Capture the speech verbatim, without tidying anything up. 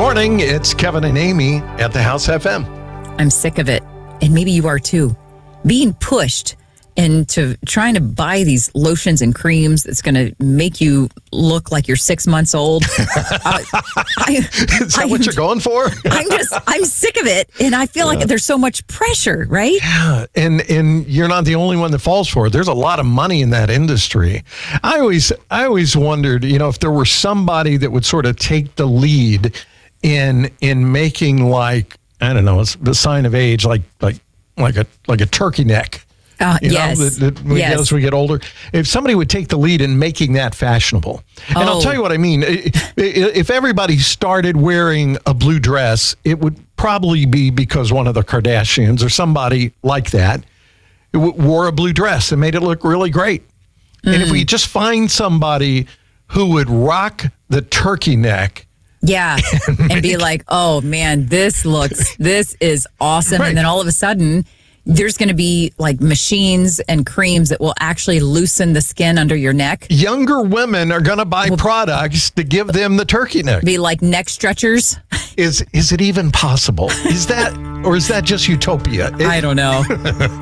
Morning, it's Kevin and Amy at the House F M. I'm sick of it, and maybe you are too. Being pushed into trying to buy these lotions and creams that's going to make you look like you're six months old. uh, I, Is that I, what you're going for? I'm just, I'm sick of it, and I feel yeah. like there's so much pressure, right? Yeah, and and you're not the only one that falls for it. There's a lot of money in that industry. I always, I always wondered, you know, if there were somebody that would sort of take the lead in in making, like, I don't know, it's the sign of age, like like like a like a turkey neck. Uh, you yes. know, that, that we yes. get as we get older. If somebody would take the lead in making that fashionable. And oh. I'll tell you what I mean. If everybody started wearing a blue dress, it would probably be because one of the Kardashians or somebody like that wore a blue dress and made it look really great. Mm. And if we just find somebody who would rock the turkey neck. Yeah, and, and be like, oh, man, this looks, this is awesome. Right. And then all of a sudden, there's going to be like machines and creams that will actually loosen the skin under your neck. Younger women are going to buy well, products to give them the turkey neck. Be like neck stretchers. Is is it even possible? Is that, or is that just utopia? It, I don't know.